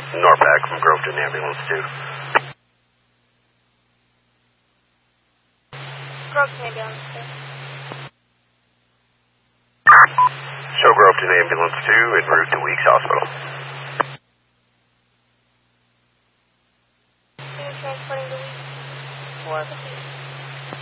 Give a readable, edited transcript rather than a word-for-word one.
Norpac from Groveton Ambulance 2. Groveton Ambulance 2. Show Groveton Ambulance 2 en route to Weeks Hospital. You're transporting to Weeks. 4.